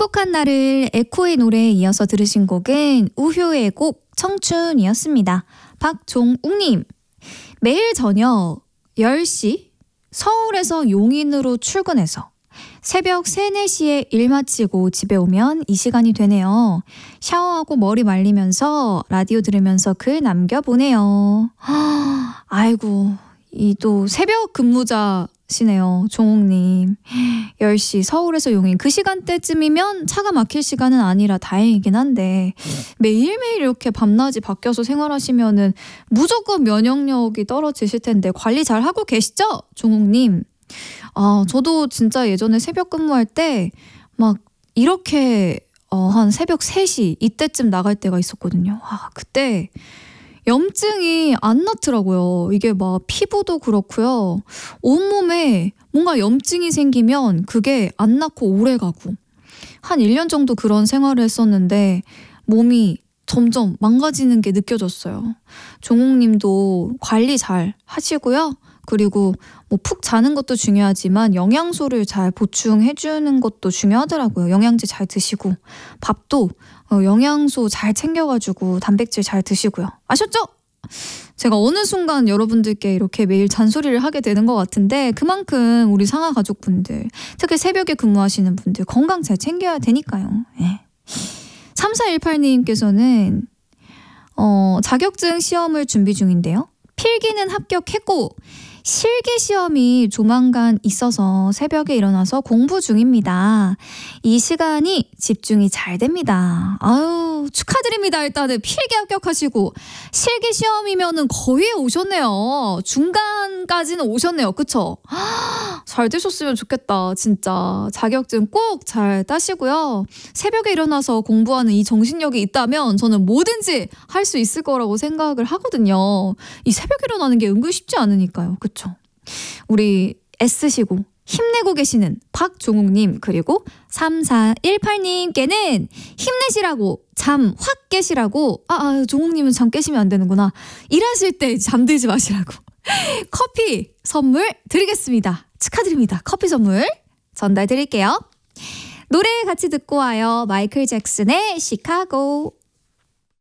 행복한 날을 에코의 노래에 이어서 들으신 곡은 우효의 곡 청춘이었습니다. 박종욱님, 매일 저녁 10시 서울에서 용인으로 출근해서 새벽 3, 4시에 일 마치고 집에 오면 이 시간이 되네요. 샤워하고 머리 말리면서 라디오 들으면서 글 남겨보네요. 아이고, 이 또 새벽 근무자시네요. 종욱님. 10시 서울에서 용인. 그 시간대쯤이면 차가 막힐 시간은 아니라 다행이긴 한데 매일매일 이렇게 밤낮이 바뀌어서 생활하시면은 무조건 면역력이 떨어지실 텐데 관리 잘 하고 계시죠? 종욱님. 저도 진짜 예전에 새벽 근무할 때 막 이렇게 한 새벽 3시 이때쯤 나갈 때가 있었거든요. 그때 염증이 안 나더라고요. 이게 막 피부도 그렇고요. 온몸에 뭔가 염증이 생기면 그게 안 낫고 오래 가고 한 1년 정도 그런 생활을 했었는데 몸이 점점 망가지는 게 느껴졌어요. 종욱님도 관리 잘 하시고요. 그리고 뭐 푹 자는 것도 중요하지만 영양소를 잘 보충해 주는 것도 중요하더라고요. 영양제 잘 드시고 밥도 영양소 잘 챙겨가지고 단백질 잘 드시고요. 아셨죠? 제가 어느 순간 여러분들께 이렇게 매일 잔소리를 하게 되는 것 같은데 그만큼 우리 상하 가족분들, 특히 새벽에 근무하시는 분들 건강 잘 챙겨야 되니까요. 네. 3418님께서는 자격증 시험을 준비 중인데요. 필기는 합격했고 실기 시험이 조만간 있어서 새벽에 일어나서 공부 중입니다. 이 시간이 집중이 잘 됩니다. 아유, 축하드립니다. 일단은 필기 합격하시고 실기 시험이면은 거의 오셨네요. 중간까지는 오셨네요. 그쵸? 잘 되셨으면 좋겠다. 진짜 자격증 꼭 잘 따시고요. 새벽에 일어나서 공부하는 이 정신력이 있다면 저는 뭐든지 할 수 있을 거라고 생각을 하거든요. 이 새벽에 일어나는 게 은근 쉽지 않으니까요. 그쵸? 우리 애쓰시고 힘내고 계시는 박종욱님 그리고 3418님께는 힘내시라고 잠 확 깨시라고 종욱님은 잠 깨시면 안 되는구나. 일하실 때 잠들지 마시라고 커피 선물 드리겠습니다. 축하드립니다. 커피 선물 전달 드릴게요. 노래 같이 듣고 와요. 마이클 잭슨의 시카고.